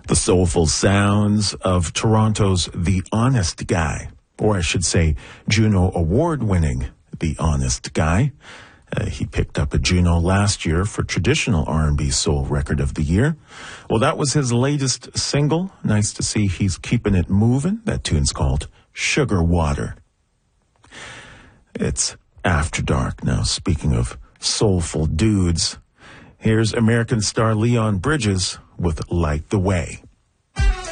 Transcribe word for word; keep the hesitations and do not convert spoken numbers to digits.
The soulful sounds of Toronto's The Honest Guy, or I should say Juno Award-winning The Honest Guy. Uh, he picked up a Juno last year for Traditional R and B Soul Record of the Year. Well, that was his latest single. Nice to see he's keeping it moving. That tune's called Sugar Water. It's after dark now. Speaking of soulful dudes, here's American star Leon Bridges with Light the Way.